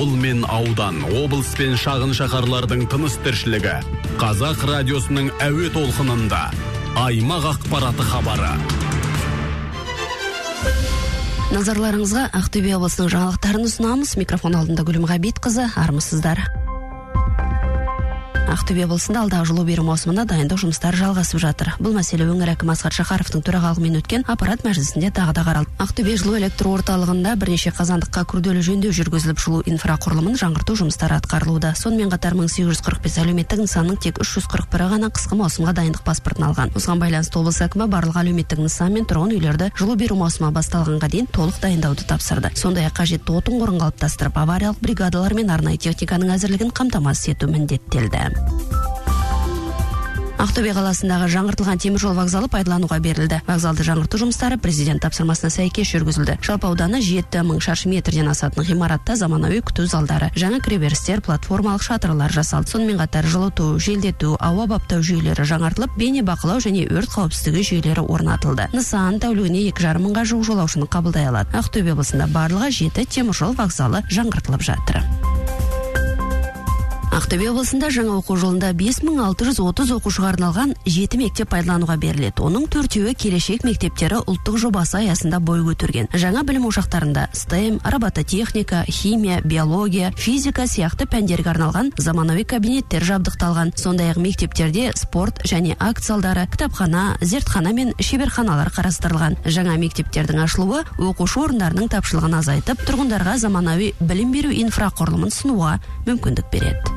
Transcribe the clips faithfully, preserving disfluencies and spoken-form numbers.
Ауыл мен аудан, облыс пен шағын шаһарлардың тыныс тіршілігі. Қазақ радиосының әуе толқынында аймақ ақпараты хабары. Назарларыңызға Ақтөбе облысының жаңалықтарын ұсынамыз. Микрофон алдында Гүлім Ғабитқызы, армысыздар. Ақтөбе облысында алдағы жылу беру маусымына дайындық жұмыстары жалғасып жатыр. Бұл мәселе өңір әкімі Асқар Шақаровтың төрағалығымен өткен аппарат мәжілісінде тағы да қаралды. Ақтөбе жылу электр орталығында бірнеше қазандыққа күрделі жөндеу жүргізіліп, жылу инфрақұрылымын жаңғырту жұмыстары атқарылуда. Сонымен қатар мың сегіз жүз қырық бес әлеуметтік нысанның тек үш жүз қырық бірі ғана қысқы маусымға дайындық паспортын алған. Осыған байланысты облыс әкімі барлық әлеуметтік нысан мен тұрғын үйлерді жылу беру маусымы басталғанға дейін толық дайындауды тапсырды. Сондай-ақ қажетті отын қорын қалыптастырып, авариялық бригадалар мен арнайы техниканың әзірлігін қамтамасыз ету міндеттелді. Ақтөбе қаласындағы жаңғыртылған теміржол вокзалы пайдалануға берілді. Вокзалды жаңғырту жұмыстары президент тапсырмасына сәйкес жүргізілді. Жалпы ауданы жеті мың шаршы метрден асатын ғимаратта заманауи күту залдары, жаңа кіреберістер, платформалық шатырлар жасалды. Сонымен қатар жылыту, желдету, ауа баптау жүйелері жаңартылып, бейне бақылау және өрт қауіпсіздігі жүйелері орнатылды. Нысан тәулігіне екі жарым мыңға жуық жолаушыны қабылдай алады. Ақтөбе облысында барлығы жеті теміржол вокзалы жаңғыртылып жатыр. Ақтөбе облысында жаңа оқу жылында бес мың алты жүз отыз оқушыға арналған жеті мектеп пайдалануға беріледі. Оның төртеуі келешек мектептері ұлттық жобасы аясында бой көтерген. Жаңа білім ошақтарында стем, робототехника, химия, биология, физика сияқты пәндерге арналған заманауи кабинеттер жабдықталған. Сондай-ақ мектептерде спорт және акт залдары, кітапхана, зертхана мен шеберханалар қарастырылған. Жаңа мектептердің ашылуы оқушы орындарының тапшылығын азайтып, тұрғындарға заманауи білім беру инфрақұрылымын сынуға мүмкіндік береді.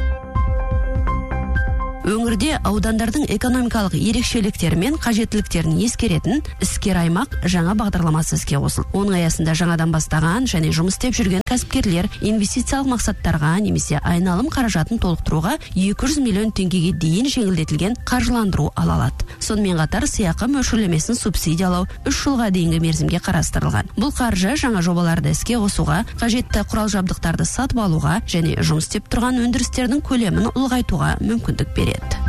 Өңірде аудандардың экономикалық ерекшеліктері мен қажеттіліктерін ескеретін іскер аймақ жаңа бағдарламасы іске қосылды. Оның аясында жаңадан бастаған және жұмыс істеп жүрген кәсіпкерлер инвестициялық мақсаттарға немесе айналым қаражатын толықтыруға екі жүз миллион теңгеге дейін жеңілдетілген қаржыландыру ала алады. Сонымен қатар сыйақы мөлшерлемесін субсидиялау үш жылға дейінгі мерзімге қарастырылған. Бұл қаржы жаңа жобаларды іске қосуға, қажетті құрал жабдықтарды сатып алуға және жұмыс істеп тұрған өндірістердің көлемін ұлғайтуға мүмкіндік береді.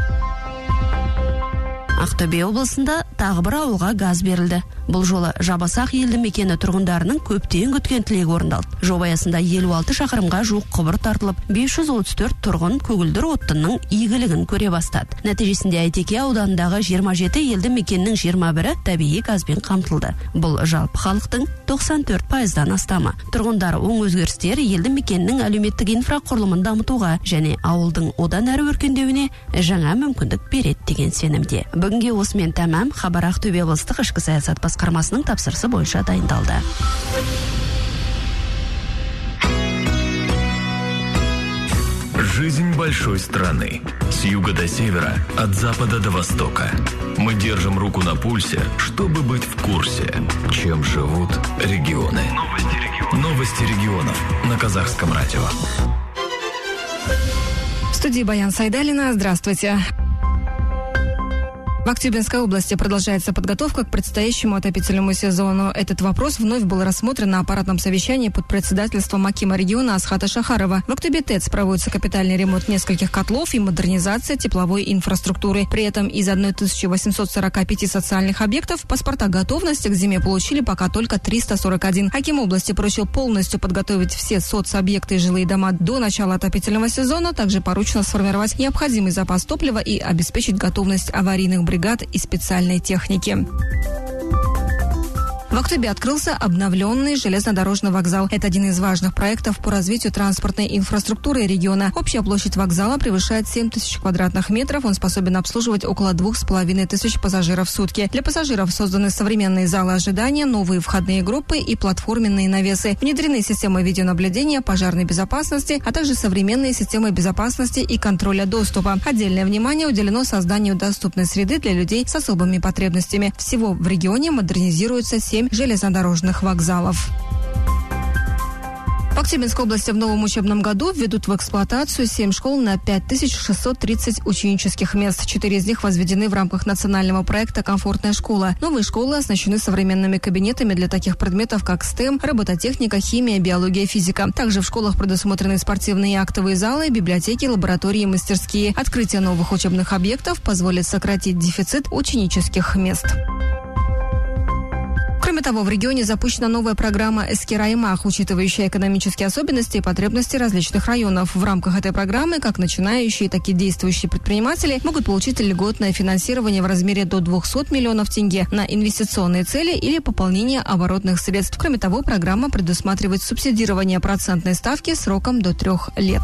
Ақтөбе облысында тағы бір ауылға газ берілді. Бұл жолы Жабасақ елді мекені тұрғындарының көптен күткен тілегі орындалды. Жоба аясында елу алты шақырымға жуық құбыр тартылып, бес жүз отыз төрт тұрғын көгілдір отынның игілігін көре бастады. Нәтижесінде Әйтеке ауданындағы жиырма жеті елді мекеннің жиырма бірі табиғи газбен қамтылды. Бұл жалпы халықтың тоқсан төрт пайыздан астамы. Тұрғындар оң өзгерістер елді мекеннің әлеуметтік инфрақұрылымын дамытуға және ауылдың одан әрі өркендеуіне жаңа мүмкіндік береді деген сенімде. Бүгінге осымен тәмам. Хабар Ақтөбе облыстық ішкі саясат басқармасының тапсырысы бойынша дайындалды. Жизнь большой страны. С юга до севера, от запада до востока. Мы держим руку на пульсе, чтобы быть в курсе, чем живут регионы. Новости регионов. Новости регионов на Казахском радио. В студии Баян Сайдалина. Здравствуйте. В Актюбинской области продолжается подготовка к предстоящему отопительному сезону. Этот вопрос вновь был рассмотрен на аппаратном совещании под председательством акима региона Асхата Шахарова. В Актюбе ТЭЦ проводится капитальный ремонт нескольких котлов и модернизация тепловой инфраструктуры. При этом из тысячи восьмисот сорока пяти социальных объектов паспорта готовности к зиме получили пока только триста сорок один. Аким области поручил полностью подготовить все соцобъекты и жилые дома до начала отопительного сезона. Также поручено сформировать необходимый запас топлива и обеспечить готовность аварийных бригад и специальной техники. В Актюбе открылся обновленный железнодорожный вокзал. Это один из важных проектов по развитию транспортной инфраструктуры региона. Общая площадь вокзала превышает семь тысяч квадратных метров. Он способен обслуживать около двух с половиной тысяч пассажиров в сутки. Для пассажиров созданы современные залы ожидания, новые входные группы и платформенные навесы. Внедрены системы видеонаблюдения, пожарной безопасности, а также современные системы безопасности и контроля доступа. Отдельное внимание уделено созданию доступной среды для людей с особыми потребностями. Всего в регионе модернизируется семь железнодорожных вокзалов. В Актюбинской области в новом учебном году введут в эксплуатацию семь школ на пять тысяч шестьсот тридцать ученических мест. Четыре из них возведены в рамках национального проекта «Комфортная школа». Новые школы оснащены современными кабинетами для таких предметов, как стем, робототехника, химия, биология, физика. Также в школах предусмотрены спортивные и актовые залы, библиотеки, лаборатории и мастерские. Открытие новых учебных объектов позволит сократить дефицит ученических мест. Кроме того, в регионе запущена новая программа «Эскер Аймах», учитывающая экономические особенности и потребности различных районов. В рамках этой программы как начинающие, так и действующие предприниматели могут получить льготное финансирование в размере до двухсот миллионов тенге на инвестиционные цели или пополнение оборотных средств. Кроме того, программа предусматривает субсидирование процентной ставки сроком до трех лет.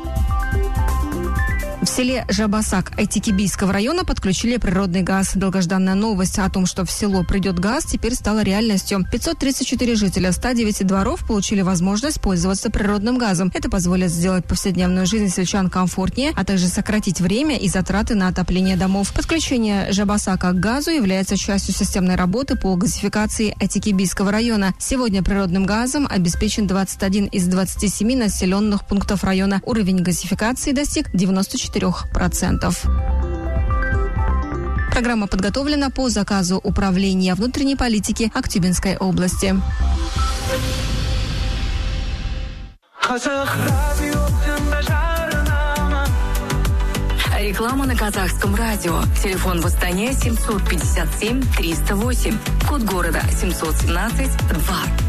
В селе Жабасак Айтикибийского района подключили природный газ. Долгожданная новость о том, что в село придет газ, теперь стала реальностью. пятьсот тридцать четыре жителя ста девяти дворов получили возможность пользоваться природным газом. Это позволит сделать повседневную жизнь сельчан комфортнее, а также сократить время и затраты на отопление домов. Подключение Жабасака к газу является частью системной работы по газификации Айтикибийского района. Сегодня природным газом обеспечен двадцать один из двадцати семи населенных пунктов района. Уровень газификации достиг девяноста четырёх процентов. Программа подготовлена по заказу Управления внутренней политики Актюбинской области. Реклама на казахском радио. Телефон в Астане семьсот пятьдесят семь триста восемь. Код города семьсот семнадцать два.